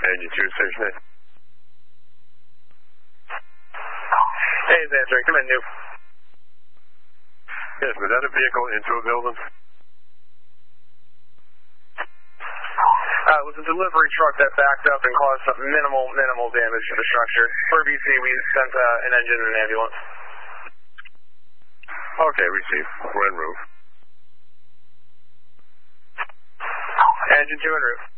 Engine 2 Station 8. Hey, it's answering. Come in, New. Yes, was that a vehicle into a building? It was a delivery truck that backed up and caused some minimal damage to the structure. For BC, we sent an engine and an ambulance. Okay, received. We're en route. Engine 2 en route.